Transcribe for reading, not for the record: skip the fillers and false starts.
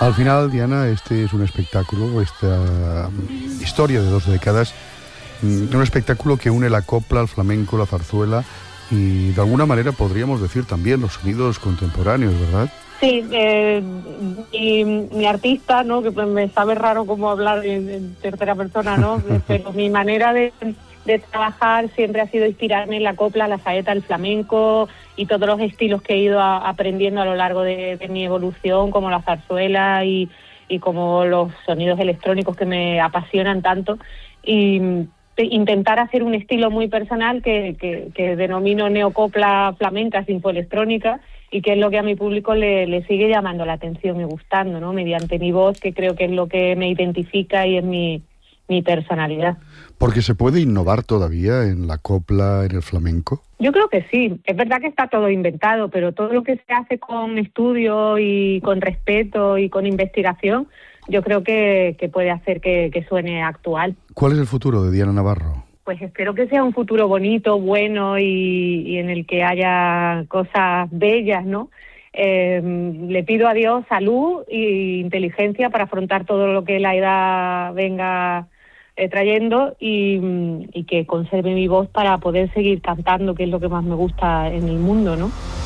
Al final, Diana, este es un espectáculo, esta historia de 2 décadas, un espectáculo que une la copla, el flamenco, la zarzuela y de alguna manera podríamos decir también los sonidos contemporáneos, ¿verdad? Sí, mi artista, ¿no? Que pues me sabe raro como hablar en tercera persona, ¿no? Pero mi manera de trabajar siempre ha sido inspirarme en la copla, la saeta, el flamenco y todos los estilos que he ido aprendiendo a lo largo de mi evolución, como la zarzuela y como los sonidos electrónicos que me apasionan tanto. Y intentar hacer un estilo muy personal que denomino neocopla flamenca sinfoelectrónica, y que es lo que a mi público le sigue llamando la atención y gustando, ¿no? Mediante mi voz, que creo que es lo que me identifica y es mi personalidad. Porque se puede innovar todavía en la copla, en el flamenco. Yo creo que sí. Es verdad que está todo inventado, pero todo lo que se hace con estudio y con respeto y con investigación, yo creo que puede hacer que suene actual. ¿Cuál es el futuro de Diana Navarro? Pues espero que sea un futuro bonito, bueno y en el que haya cosas bellas, ¿no? Le pido a Dios salud e inteligencia para afrontar todo lo que la edad venga trayendo y que conserve mi voz para poder seguir cantando, que es lo que más me gusta en el mundo, ¿no?